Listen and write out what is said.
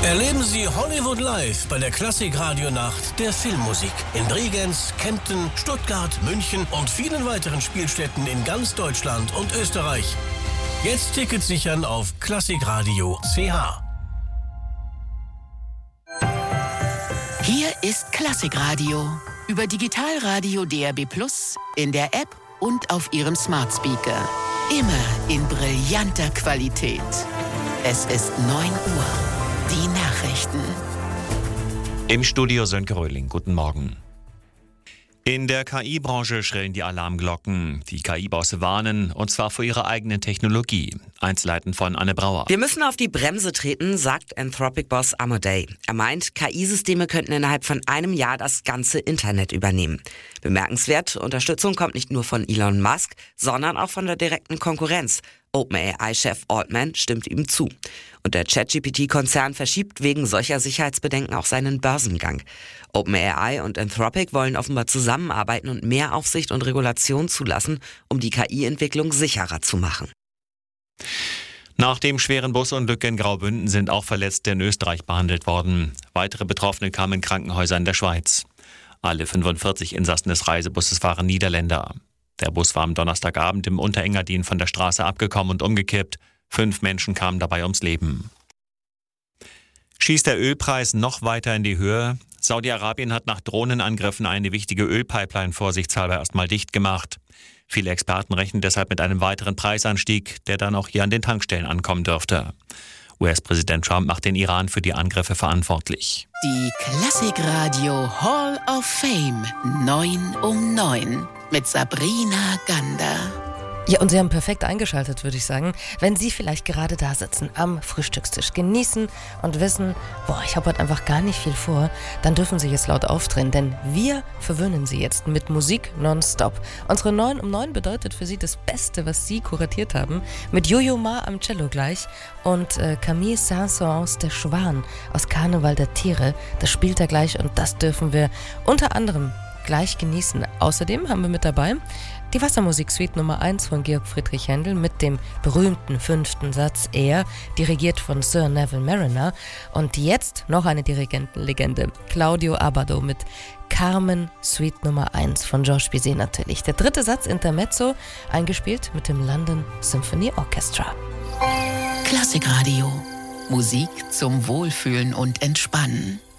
Erleben Sie Hollywood Live bei der Klassik-Radio-Nacht der Filmmusik in Bregenz, Kempten, Stuttgart, München und vielen weiteren Spielstätten in ganz Deutschland und Österreich. Jetzt Tickets sichern auf klassikradio.ch. Hier ist Klassikradio über Digitalradio DAB+, in der App und auf Ihrem Smart Speaker. Immer in brillanter Qualität. Es ist 9 Uhr. Die Nachrichten. Im Studio Sönke Röhling. Guten Morgen. In der KI-Branche schrillen die Alarmglocken. Die KI-Bosse warnen, und zwar vor ihrer eigenen Technologie. Einzelheiten von Anne Brauer. Wir müssen auf die Bremse treten, sagt Anthropic-Boss Amodei. Er meint, KI-Systeme könnten innerhalb von einem Jahr das ganze Internet übernehmen. Bemerkenswert, Unterstützung kommt nicht nur von Elon Musk, sondern auch von der direkten Konkurrenz. OpenAI-Chef Altman stimmt ihm zu. Und der ChatGPT-Konzern verschiebt wegen solcher Sicherheitsbedenken auch seinen Börsengang. OpenAI und Anthropic wollen offenbar zusammenarbeiten und mehr Aufsicht und Regulation zulassen, um die KI-Entwicklung sicherer zu machen. Nach dem schweren Busunglück in Graubünden sind auch Verletzte in Österreich behandelt worden. Weitere Betroffene kamen in Krankenhäuser in der Schweiz. Alle 45 Insassen des Reisebusses waren Niederländer. Der Bus war am Donnerstagabend im Unterengadin von der Straße abgekommen und umgekippt. 5 Menschen kamen dabei ums Leben. Schießt der Ölpreis noch weiter in die Höhe? Saudi-Arabien hat nach Drohnenangriffen eine wichtige Ölpipeline vorsichtshalber erstmal dicht gemacht. Viele Experten rechnen deshalb mit einem weiteren Preisanstieg, der dann auch hier an den Tankstellen ankommen dürfte. US-Präsident Trump macht den Iran für die Angriffe verantwortlich. Die Klassikradio Hall of Fame 9 um 9 mit Sabrina Gander. Ja, und Sie haben perfekt eingeschaltet, würde ich sagen. Wenn Sie vielleicht gerade da sitzen, am Frühstückstisch, genießen und wissen, ich habe heute einfach gar nicht viel vor, dann dürfen Sie jetzt laut aufdrehen, denn wir verwöhnen Sie jetzt mit Musik nonstop. Unsere 9 um 9 bedeutet für Sie das Beste, was Sie kuratiert haben, mit Yo-Yo Ma am Cello gleich und Camille Saint-Saëns, der Schwan aus Karneval der Tiere, das spielt er gleich und das dürfen wir unter anderem gleich genießen. Außerdem haben wir mit dabei die Wassermusik-Suite Nummer 1 von Georg Friedrich Händel mit dem berühmten 5. Satz Er, dirigiert von Sir Neville Mariner. Und jetzt noch eine Dirigentenlegende, Claudio Abbado mit Carmen Suite Nummer 1 von Georges Bizet natürlich. Der 3. Satz Intermezzo, eingespielt mit dem London Symphony Orchestra. Klassikradio. Musik zum Wohlfühlen und Entspannen.